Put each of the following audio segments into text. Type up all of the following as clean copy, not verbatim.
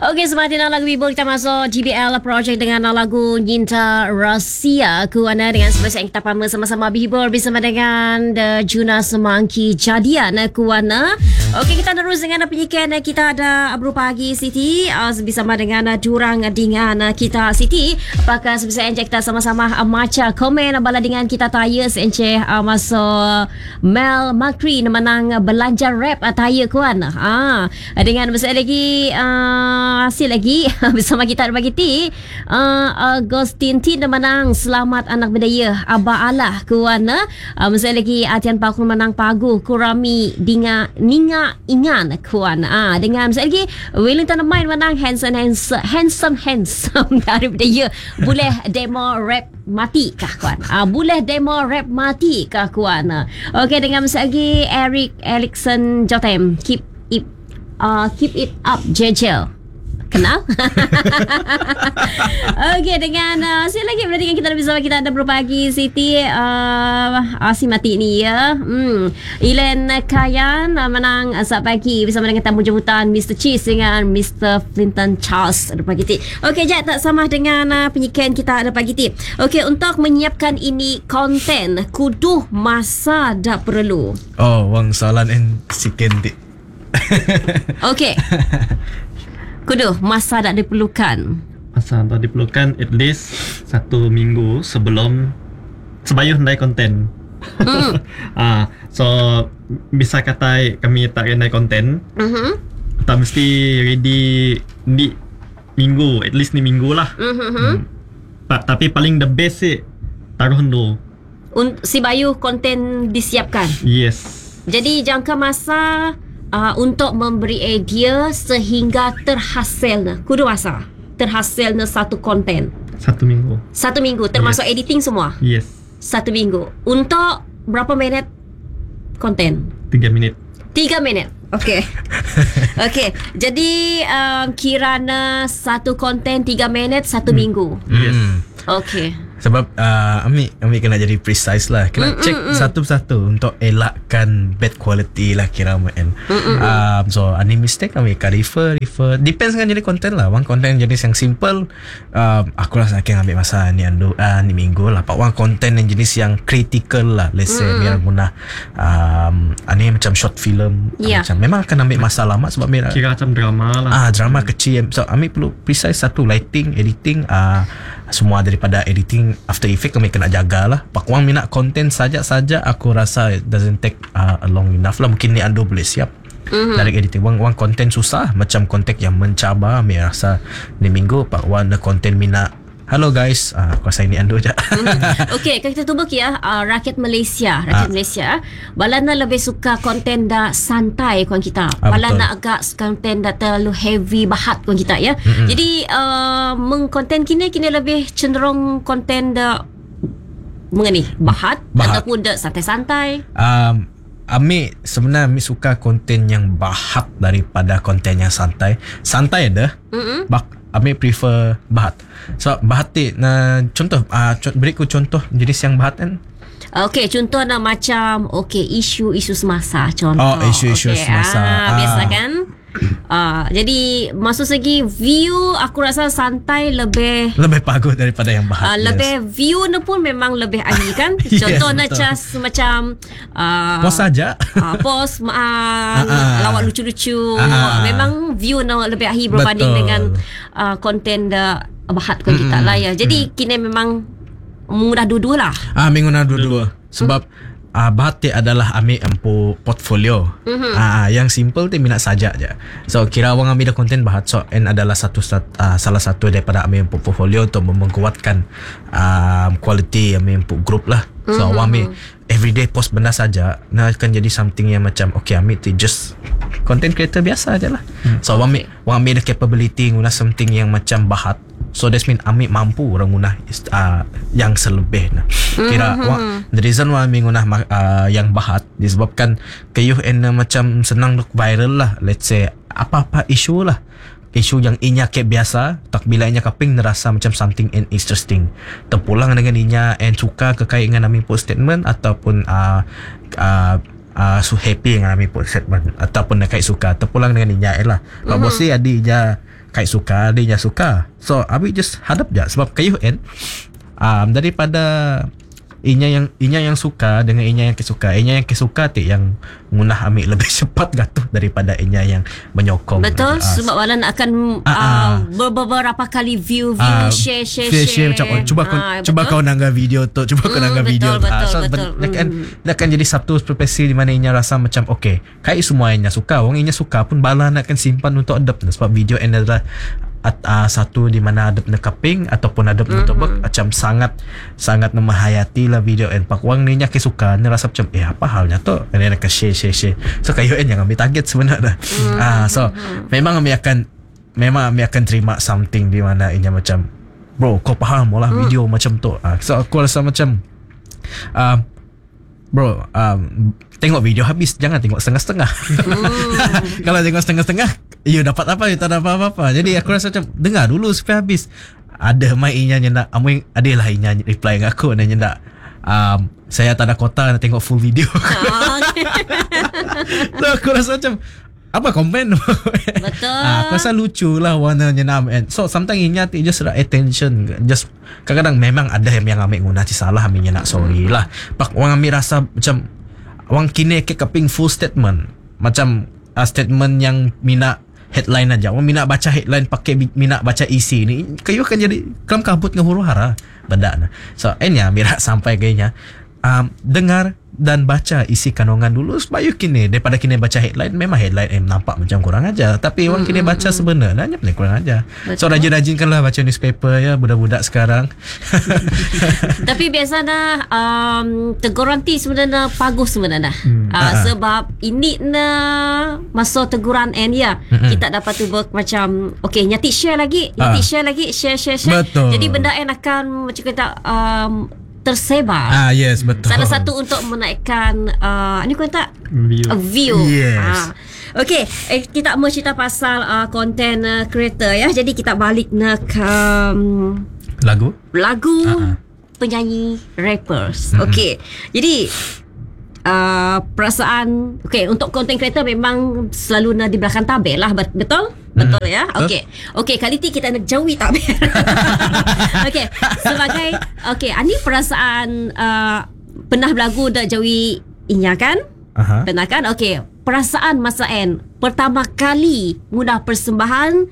Okey, semakin lagu Bibo kita masuk GBL project dengan lagu Nyinta Rahsia Kuana dengan sebesar yang kita paham sama-sama Bibo bersama dengan The Juna Semangki Jadian Kuana. Okey, kita terus dengan penyikiran kita ada berupa pagi Siti bersama dengan Durang dengan kita Siti. Apakah sebesar yang kita sama-sama maca komen bala dengan kita tanya senceh masuk Mel Makri menang belanja rap tanya Kuana. Dengan besar lagi hasil lagi bersama kita ada Bagiti Agustin Tin menang selamat anak berdaya Abah Allah Kuana. Masa lagi Atian Pakul menang pagu Kurami Ninga Ingan Kuana. Dengan masa lagi Wellington Main menang handsome dari berdaya. Boleh demo rap mati kah Kuan? Boleh demo rap mati kah Kuan? Okey, dengan masa lagi Eric Erikson Jotem keep it up JJ. Kenal? Okey, dengan siapa lagi berada dengan kita bersama kita ada berupa pagi Siti Asim mati ni ya. Ilen Kayan menang saat pagi bersama dengan tamu jemputan Mr. Cheese dengan Mr. Clinton Charles ada pagi ti. Okey, jap tak sama dengan penyikiran kita ada pagi ti. Okey, untuk menyiapkan ini konten kudu masa dak perlu. Wang soalan en siken ti. Okey. Kudu masa tak diperlukan. Masa tak diperlukan at least 1 minggu sebelum sebayuh naik konten. So bisa kata kami tak naik konten. Tak mesti ready di minggu, at least ni minggu lah. Tapi paling the best sih taruh dulu. Si bayu konten disiapkan. Yes. Jadi jangka masa untuk memberi idea sehingga terhasilnya kudu masa terhasilnya satu konten 1 minggu. 1 minggu termasuk editing semua. Yes. 1 minggu. Untuk berapa minit konten? 3 minit. 3 minit. Okey. Okey. Jadi kirana satu konten 3 minit 1 minggu. Yes. Okey. Sebab Ami kena jadi precise lah. Kena check satu-satu untuk elakkan bad quality lah kira kan. So any mistake Ami akan refer. Depends kan jadi konten lah. Wang konten jenis yang simple aku rasa akan ambil masa ni minggu lah. Pak wang konten yang jenis yang critical lah. Let's say Mira guna ani macam short film macam memang akan ambil masa lama sebab Mira kira macam drama lah. Drama kecil. So Ami perlu precise satu lighting, editing, semua daripada editing After Effects kami kena jagalah. Pak wang minat konten saja aku rasa it doesn't take long enough lah. Mungkin ni ando boleh siap dari editing. Wang konten susah macam konten yang mencabar. Kami rasa ni minggu Pak wang konten minat. Hello guys, aku rasa ini ando je. Okey, kita tubuk ya rakyat Malaysia balana lebih suka konten dah santai kuan kita. Balana agak konten dah terlalu heavy bahat kuan kita ya. Jadi mengkonten kini lebih cenderung konten dah mengani bahat ataupun dah santai-santai. Ami sebenarnya suka konten yang bahat daripada konten yang santai. Santai ada. Ami prefer bahat. So bahat ni contoh beriku contoh jenis yang bahat kan. Okey, contoh macam isu semasa contoh. Isu semasa. Biasa kan? Jadi maksud segi view aku rasa santai lebih bagus daripada yang bahat. Lebih view ni pun memang lebih ahli kan. Contohnya just macam post saja. Post lawak lucu-lucu. Memang view ni lebih ahli berbanding dengan konten bahat kan kita lah ya. Jadi kini memang mudah dua-dua lah. Mengguna dua-dua. Sebab bahat adalah ambil portfolio. Yang simple tu minat saja je. So kira orang ambil konten bahat, so adalah salah satu daripada ambil portfolio untuk menguatkan quality ambil group lah. So orang ambil everyday post benda saja, akan jadi something yang macam ambil tu just content creator biasa je lah. So orang ambil the capability guna something yang macam bahat. So that's mean Ami mampu orang guna yang selebih nah. Kira the reason why Ami guna yang bahat disebabkan kayuh macam senang viral lah. Let's say apa-apa isu lah. Isu yang inya kayak biasa, tak bila inya kaping nerasa macam something interesting. Terpulang dengan inya suka kekait dengan Ami post statement ataupun so happy dengan Ami post statement ataupun nak suka terpulang dengan inya lah. Kalau bosi adi je Kai suka, dia suka. So abi just hadap je sebab kayu daripada inya yang suka dengan inya yang kesuka. Inya yang kesuka tu yang munah ambil lebih cepat gatuh daripada inya yang menyokong. Betul, sebab Wala nak akan beberapa kali view share macam cuba kau nangga video tu, cuba kau nangga video. Betul. Dia akan jadi satu profesi di mana inya rasa macam okay, kai semua inya suka. Wong inya suka pun bala nak akan simpan untuk adapt sebab video adalah satu di mana ada nekaping ataupun ada notebook macam sangat memahayati lah video and pak wang ni nya kesuka ni rasa macam apa halnya tu ni nak share so kayu yang ambil target sebenarnya so memang kami akan terima something di mana inya macam bro kau faham lah video macam tu so aku rasa macam bro tengok video habis, jangan tengok setengah-setengah. Kalau tengok setengah-setengah, you dapat apa, you tak dapat apa-apa. Jadi aku rasa macam dengar dulu sampai habis. Ada mai inya nyendak, adalah inya reply dengan aku dan nyendak saya tak ada kota nak tengok full video. So aku rasa macam apa komen? Betul. Aku rasa lucu lah warna nyenam. And so sometimes inya just attention. Just kadang-kadang memang ada yang ambil guna salah ambil nak sorry lah. Pak orang ambil rasa macam wang kini keping full statement macam statement yang mina headline aja. Wang mina baca headline pakai mina baca isi ni kayu akan jadi kelam kabut dengan huru hara benda na. So enya mira sampai kayaknya dengar dan baca isi kandungan dulu supaya kini daripada kini baca headline memang headline nampak macam kurang aja tapi orang kini baca sebenarnya paling kurang aja. So rajin-rajinkanlah baca newspaper ya budak-budak sekarang. Tapi biasanya teguran ti sebenarnya bagus sebenarnya. Sebab ini na masa teguran ya kita dapat tu macam okay nyati share lagi share. Betul. Jadi benda akan macam kata tersebar. Yes, betul. Salah satu untuk menaikkan ni kata view. Yes. Okey, kita mau cerita pasal content creator ya. Jadi kita balik nak lagu penyanyi rappers. Okey. Jadi perasaan untuk content creator memang selalu nak di belakang tabel lah, betul ya. Okey kali ni kita nak jauhi tabel. Okey sebagai ani perasaan pernah berlagu dah jauhi inya kan? Pernah kan? Okey, perasaan masa pertama kali mudah persembahan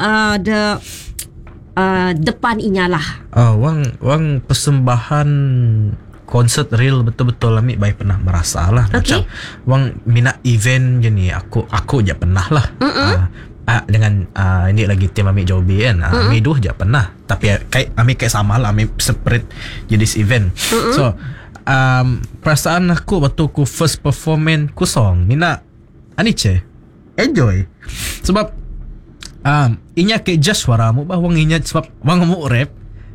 depan inya lah. Wang persembahan konsert real betul-betul ambil baik pernah merasa lah macam wang minat event je ni aku je pernah lah dengan ini lagi tim ambil Joby kan ambil dua je pernah tapi ambil kayak sama lah ambil separate jenis event so perasaan aku waktu aku first performance ku song minat anice enjoy sebab inya kayak just suaramu bah wang inya sebab wang mau rap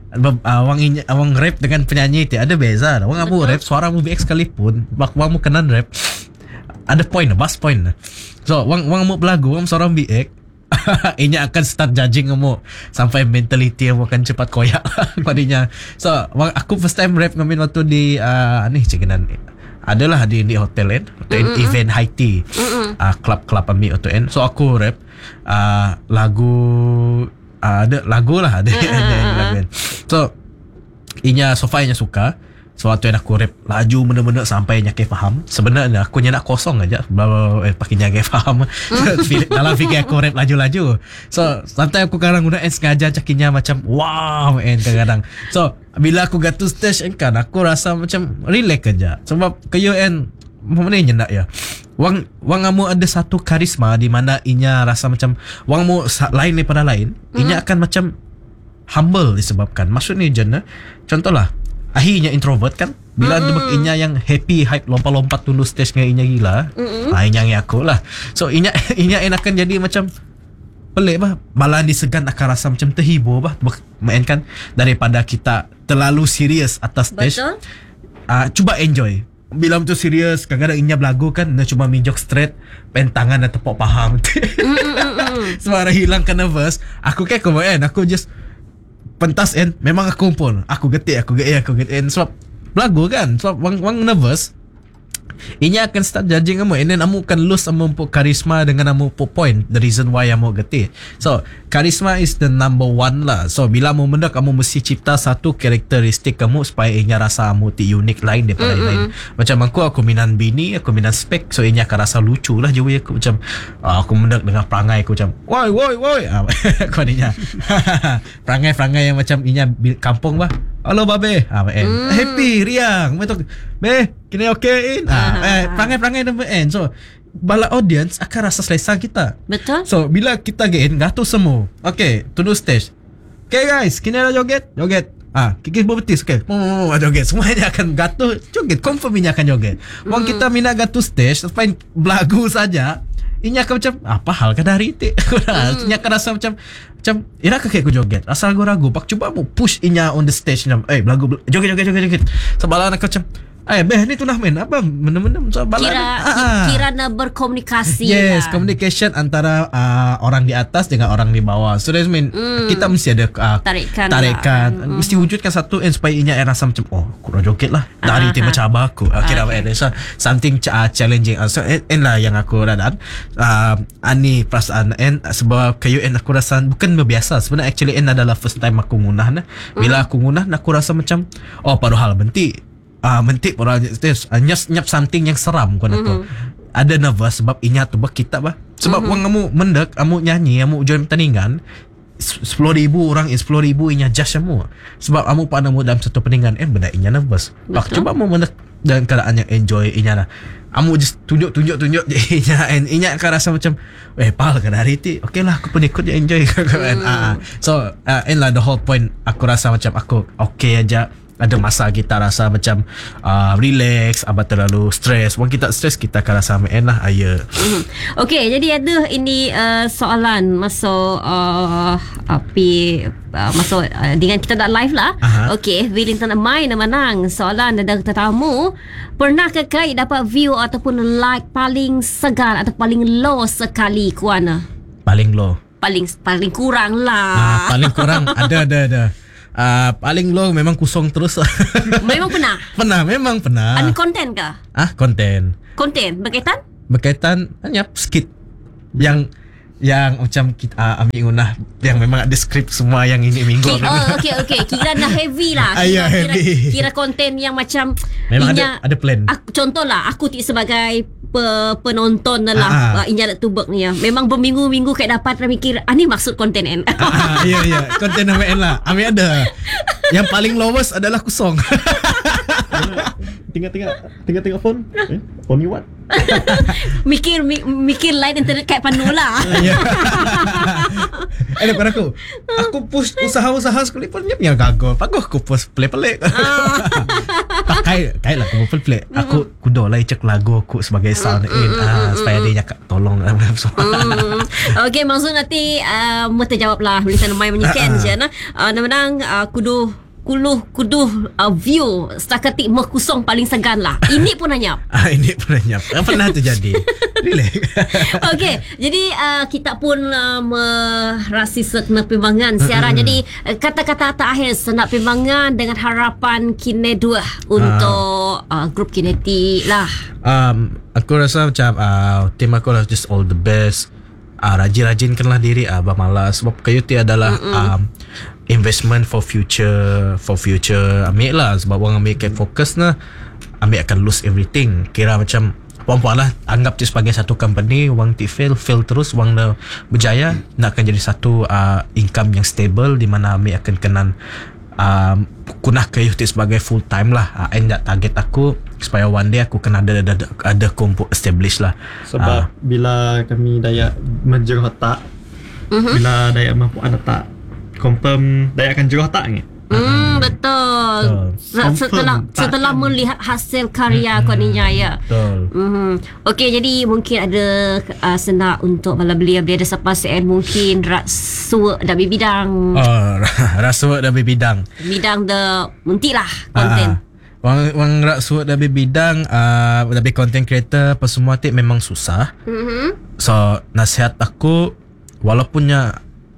wang rap dengan penyanyi itu ada beza. Wang amu rap suara mu BX sekalipun, wang mu kenan rap ada point, bass point. So wang mu belagu, wang suara BX, inya akan start judging kamu sampai mentality kamu akan cepat koyak padinya. So aku first time rap ngamin waktu di cekinan adalah di hotel event high tea club ambil waktu so aku rap lagu ada lagu lah ada lagu. So inya sofa inya suka. So waktu yang aku rap laju bener-bener sampai nyake faham. Sebenarnya aku nak kosong aja pakai nyake faham. Dalam fikir aku rap laju-laju. So sampai aku kadang guna sengaja cakinya macam wow kadang. So bila aku gatu stage kan aku rasa macam relax aja. Sebab kayu mana nyendak ya. Wang amu ada satu karisma di mana inya rasa macam wang mu lain daripada lain. Inya akan macam humble disebabkan. Maksudnya jenak contohlah akhirnya introvert kan. Bila ada inya yang happy hype lompat-lompat dulu stage dengan inya gila. Inya yang aku lah. So inya akan jadi macam pelik bah. Malah disegan akan rasa macam terhibur bah. Mainkan daripada kita terlalu serius atas stage. Betul. Cuba enjoy. Bila tu serius kadang-kadang inya belagu kan nak cuma minjok straight pen tangan dan tepuk paham. Suara hilangkan nervous. Aku kayak aku just pentas memang aku pun aku getik sebab belagu kan sebab wang nervous Inya akan start judging kamu, and then kamu akan lose kamu karisma dengan kamu point. The reason why kamu getih. So karisma is the number one lah. So bila kamu mendak, kamu mesti cipta satu karakteristik kamu supaya inya rasa kamu unik lain daripada lain. Macam aku minat bini, aku minat spek, so inya akan rasa lucu lah je aku macam aku mendak dengan perangai aku macam woi aku adanya perangai yang macam inya kampung bah. Halo babe. Happy, riang. Betul. Be, kini okay in. Perangai number N. So, bala audience akan rasa selesa kita. Betul. So, bila kita gain, gato semua. Okay, to do stage. Okay guys, kini ada joget. Kikis berbetis. Okay. Joget. Semuanya akan gato. Joget. Confirm ini akan joget. Wang kita minat gato stage, sampai belagu saja. Ini akan macam apa hal kan hari itu. Ini akan rasa macam ira kakek aku joget. Rasa ragu-ragu. Pak cuba mu push inya on the stage macam belagu joget. Sebalan aku macam ni tu nah men apa mana-mana sebalan kira nak berkomunikasi yes lah. Communication antara orang di atas dengan orang di bawah. So that mean kita mesti ada tarikan lah. Mesti wujudkan satu supaya inya rasa macam kurang joget lah dari tema cabar aku kira so something challenging. So lah yang aku radan ani perasaan sebab kayu aku rasa bukan biasa sebenarnya. Actually adalah first time aku ngunah. Bila aku ngunah aku rasa macam padahal mentik orang nyap something yang seram kan aku. Ada nervous sebab inya tu kita bah. Sebab wang kamu mendek, kamu nyanyi, kamu join pertandingan 10,000 orang, 10,000 inya judge kamu. Sebab kamu pada mu dalam satu pertandingan benda inya nervous. Pak coba mu mendek dalam keadaan yang enjoy inya lah. Kamu just tunjuk je inya, and inya akan rasa macam pal kan hari itu. Okay lah, aku pun ikut je enjoy. So lah the whole point. Aku rasa macam aku okay aja. Ada masa kita rasa macam relax, terlalu stress. Wang kita stress, kita akan rasa lah Okay, jadi ada ini soalan masuk masuk dengan kita dah live lah. Okay, Wellington main menang. Soalan dari tetamu, pernah ke Kai dapat view ataupun like paling segar atau paling low sekali kuana? Paling low, paling kurang lah. Paling kurang ada. Paling low memang kosong terus. Memang pernah? Memang pernah. Ada konten ke? Konten berkaitan hanya skit yang macam kita ambil unah yang memang ada skrip semua yang ini minggu. Okay. Kira dah heavy lah. Kira konten yang macam memang ada plan. Contohlah aku sebagai penonton lah. Inya nak tubak ni ya. Memang berminggu-minggu kayak dapat mikir ni maksud konten N. Ya konten nama N lah. Ambil ada. Yang paling lowest adalah kosong. Tengok phone. Only what? mikir line internet kayak panu lah. Pada aku push usaha sekali pun dia gagal. Bagus aku push pelik-pelik. Pakai lah aku pelik-pelik. Aku kudo lah cek lagu aku sebagai sound supaya dia cakap tolong Okay, maksud nanti terjawab lah tulisan main menyikan je nah. Menang kudu view setakat mah kosong paling segan lah. Ini pun hanyap. Ini pun hanyap. Pernah terjadi. Relax. Okay, jadi kita pun merasi sekenal pembangan siaran. Jadi kata-kata terakhir senak pembangan dengan harapan kini dua untuk grup kinetik lah. Aku rasa macam tim aku lah just all the best. Rajin-rajinkanlah diri, malas. Sebab kayu ti adalah investment for future. Ambil lah. Sebab orang ambil kan fokus na, ambil akan lose everything. Kira macam puan-puan lah, anggap tu sebagai satu company. Wang ti fail terus, wang na berjaya, nak akan jadi satu income yang stable, di mana ambil akan kenan kunah kayu ti sebagai full time lah. And that target aku supaya one day aku kena ada kumpul establish lah. Sebab bila kami dayak menjeruh otak, bila dayak mampu anak tak confirm dayak akan jeruh otak ni. Betul. Setelah melihat hasil karya koninya ya. Betul. Okey, jadi mungkin ada senak untuk bala beli ada siapa sen mungkin rasuak dah bidang. Rasuak dah bidang. Bidang dah mentilah konten. Wang rak suat dari bidang dari content creator apa semua tu memang susah. So nasihat aku walaupunnya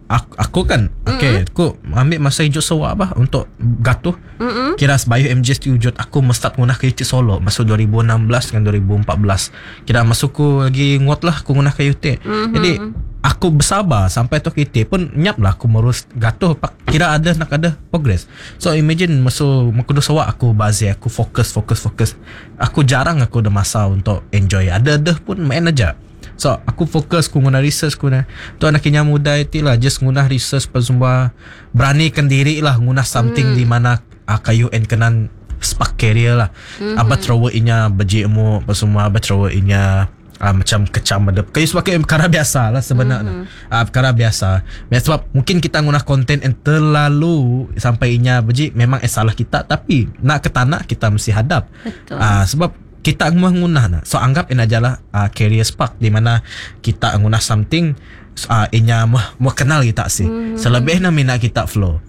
aku kan aku ambil masa hijau sewak bah untuk gatuh. Kira sebayu MJ Studio aku mesti guna KUT solo masuk 2016 dengan 2014. Kira masuk ku lagi nguat lah aku guna KUT. Jadi aku bersabar sampai tu KUT pun nyap lah aku merus gatuh kira nak ada progress. So imagine masuk makudu sewak aku bazir aku fokus. Aku jarang aku ada masa untuk enjoy. Ada pun main aja. So aku fokus aku guna research aku tu anaknya muda itu lah just guna research pas semua beranikan diri lah guna something di mana kayu and kenan spark career lah. Abah throw inya baji mu pas semua abah throw inya macam kecam ada kayu sebagai perkara biasa lah sebenarnya. Perkara biasa. Sebab mungkin kita guna konten yang terlalu sampai inya baji memang salah kita tapi nak ke tanah kita mesti hadap. Sebab kita mengguna so anggap ini adalah career spark di mana kita guna something inya mau kenal kita sih selebihnya minat kita flow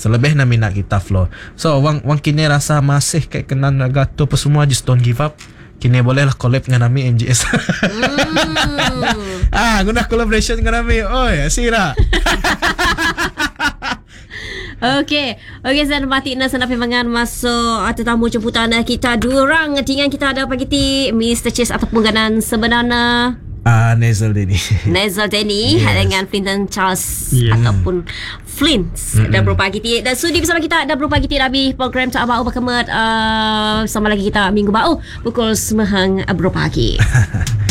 so wang kini rasa masih kayak kenal gato apa semua just don't give up kini boleh lah collab dengan kami MJS guna collaboration dengan kami sira. Okey, saya mati nak senap mangan masuk tetamu jemputan kita durang dengan kita ada pagi ti Mr. Chase ataupun ganan sebenarnya Nazel Denny dengan Flinton Charles ataupun Flint dah berupa kita dan sudi bersama kita dah berupa kita Rabi program tak abau berkemat sama lagi kita minggu bau pukul 9 berupa pagi.